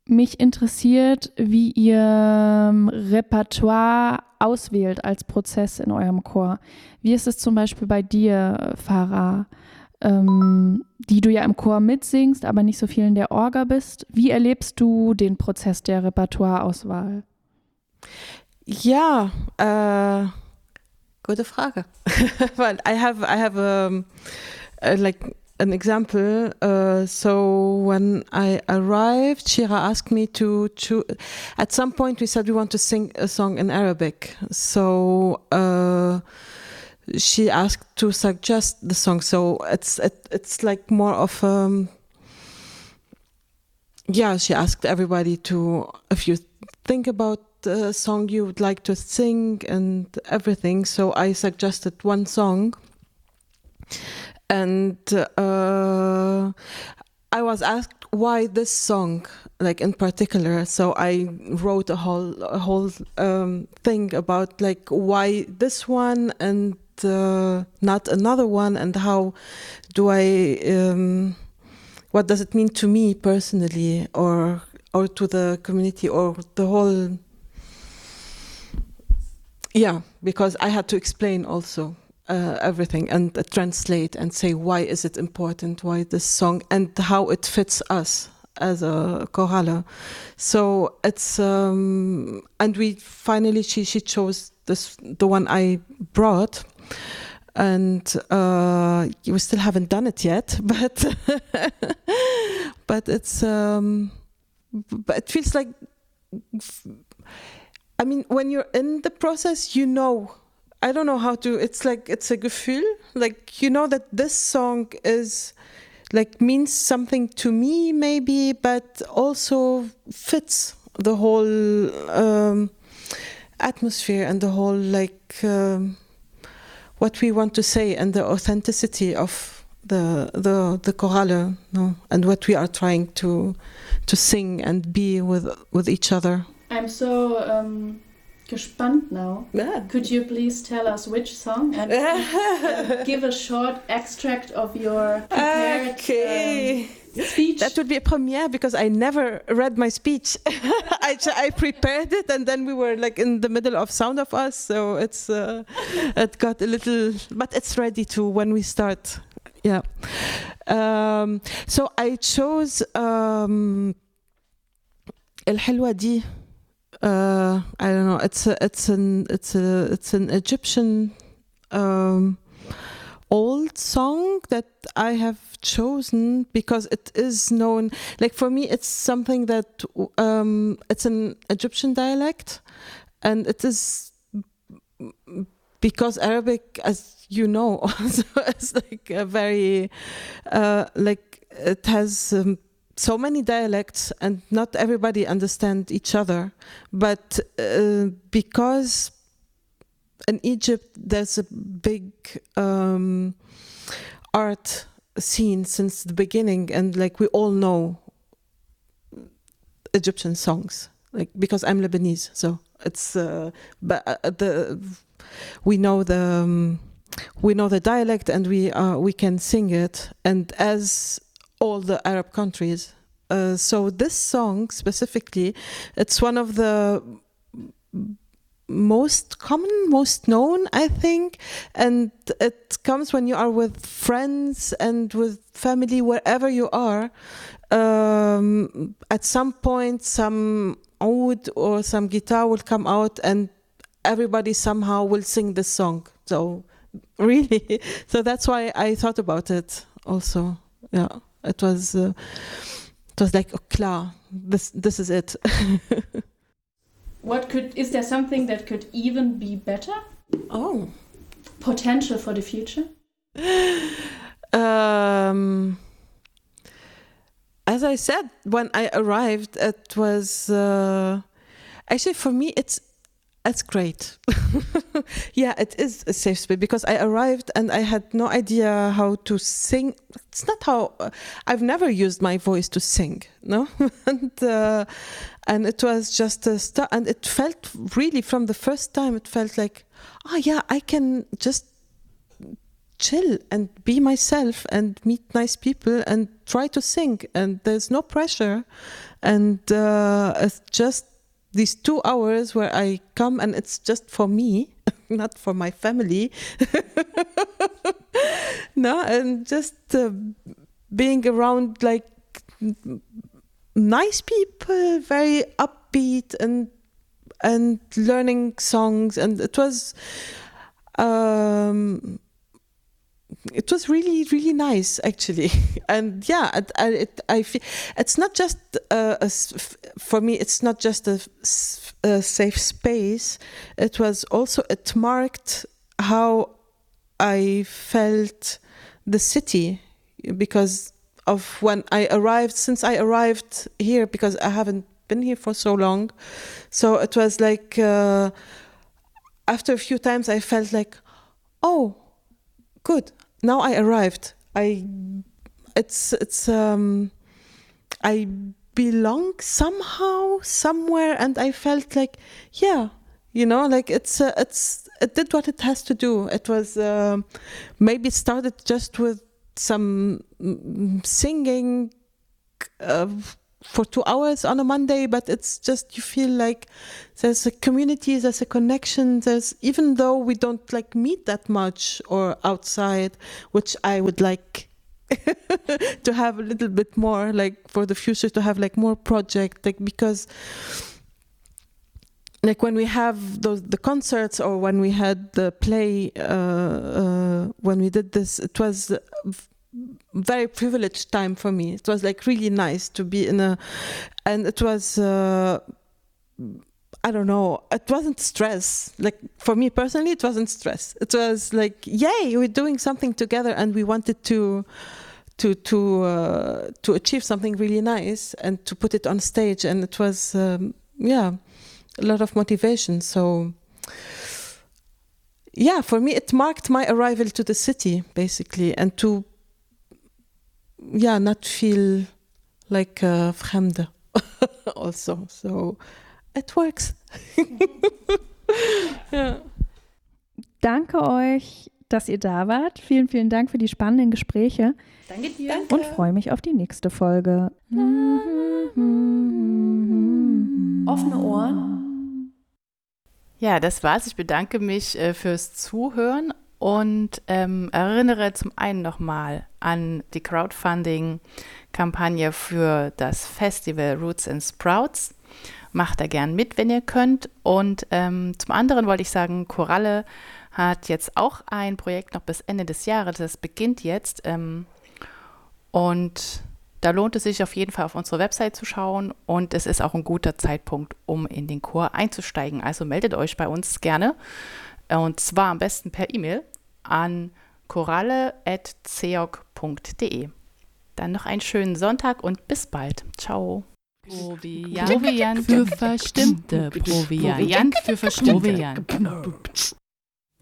Mich interessiert, wie ihr Repertoire auswählt als Prozess in eurem Chor. Wie ist es zum Beispiel bei dir, Farah, die du ja im Chor mitsingst, aber nicht so viel in der Orga bist? Wie erlebst du den Prozess der Repertoireauswahl? Ja, gute Frage. Well, I have like an example. So when I arrived, Shira asked me to choose. At some point, we said we want to sing a song in Arabic. So she asked to suggest the song. So it's like more of yeah. She asked everybody to, if you think about the song you would like to sing and everything. So I suggested one song. And I was asked why this song, like in particular. So I wrote a whole thing about like why this one and not another one, and how do I what does it mean to me personally, or to the community, or the whole. Yeah, because I had to explain also everything and translate and say why is it important, why this song, and how it fits us as a chorale. So it's and we finally she chose the one I brought, and we still haven't done it yet, but it's but it feels like. I mean, when you're in the process, you know, I don't know how to, it's like, it's a Gefühl, like, you know that this song is, like, means something to me maybe, but also fits the whole atmosphere and the whole, like, what we want to say, and the authenticity of the chorale, no? And what we are trying to sing and be with each other. I'm so gespannt now. Yeah. Could you please tell us which song and give a short extract of your prepared speech? That would be a premiere because I never read my speech. I prepared it, and then we were like in the middle of Sound of Us, so it's it got a little, but it's ready to when we start. Yeah. So I chose الحلوة دي. I don't know. It's an Egyptian old song that I have chosen because it is known. Like for me, it's something that it's an Egyptian dialect, and it is because Arabic, as you know, also is like a very like it has. So many dialects, and not everybody understand each other. But because in Egypt there's a big art scene since the beginning, and like we all know Egyptian songs, like because I'm Lebanese, so it's we know the dialect, and we can sing it, and as all the Arab countries. So this song specifically, it's one of the most common, most known, I think. And it comes when you are with friends and with family, wherever you are. At some point, some oud or some guitar will come out, and everybody somehow will sing this song. So really, so that's why I thought about it also. Yeah. It was like, oh, klar, this is it. Is there something that could even be better? Oh. Potential for the future? As I said, when I arrived, it was actually for me it's great. Yeah, it is a safe space because I arrived and I had no idea how to sing. It's not how I've never used my voice to sing, no. And it was just a start, and it felt really from the first time. It felt like, oh yeah, I can just chill and be myself and meet nice people and try to sing, and there's no pressure, and it's just these 2 hours where I come and it's just for me, not for my family. No, and just being around like nice people, very upbeat, and learning songs, and it was really, really nice, actually. And yeah, I feel it's not just for me. It's not just a safe space. It was also, it marked how I felt the city, because of when I arrived. Since I arrived here, because I haven't been here for so long, so it was like after a few times I felt like, oh, good. Now I arrived. I belong somehow, somewhere, and I felt like, yeah, like it did what it has to do. It was maybe it started just with some singing for 2 hours on a Monday, but it's just, you feel like there's a community, there's a connection, even though we don't like meet that much or outside, which I would like to have a little bit more, like for the future, to have like more project, like, because like when we have the concerts, or when we had the play, when we did this, it was very privileged time for me. It was like really nice to be and it was I don't know, it wasn't stress. Like for me personally, it wasn't stress. It was like, yay, we're doing something together, and we wanted to achieve something really nice and to put it on stage, and it was a lot of motivation. So yeah, for me it marked my arrival to the city, basically, and to not feel like fremde also. So it works. Ja. Danke euch, dass ihr da wart. Vielen, vielen Dank für die spannenden Gespräche. Danke dir. Und freue mich auf die nächste Folge. Offene Ohren. Ja, das war's. Ich bedanke mich fürs Zuhören und erinnere zum einen nochmal an die Crowdfunding-Kampagne für das Festival Roots and Sprouts. Macht da gern mit, wenn ihr könnt. Und zum anderen wollte ich sagen, Koralle hat jetzt auch ein Projekt noch bis Ende des Jahres. Das beginnt jetzt. Und da lohnt es sich auf jeden Fall, auf unsere Website zu schauen. Und es ist auch ein guter Zeitpunkt, um in den Chor einzusteigen. Also meldet euch bei uns gerne. Und zwar am besten per E-Mail an koralle@ceog.de. Dann noch einen schönen Sonntag und bis bald. Ciao. Proviant für Verstimmte. Proviant für Verstimmte.